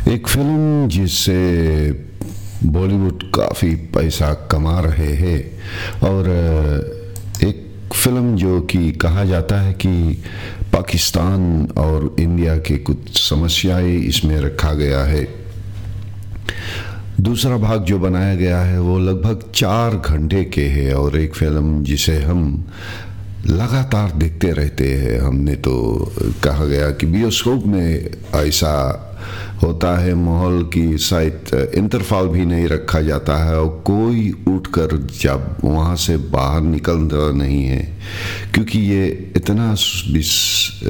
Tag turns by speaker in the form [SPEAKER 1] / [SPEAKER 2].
[SPEAKER 1] एक फिल्म जिससे बॉलीवुड काफ़ी पैसा कमा रहे हैं और एक फिल्म जो कि कहा जाता है कि पाकिस्तान और इंडिया के कुछ समस्याएं इसमें रखा गया है। दूसरा भाग जो बनाया गया है वो लगभग 4 घंटे के है और एक फिल्म जिसे हम लगातार देखते रहते हैं। हमने तो कहा गया कि बियोस्कोप में ऐसा होता है माहौल की शायद इंटरफॉल भी नहीं रखा जाता है और कोई उठकर जब वहाँ से बाहर निकलता नहीं है, क्योंकि ये इतना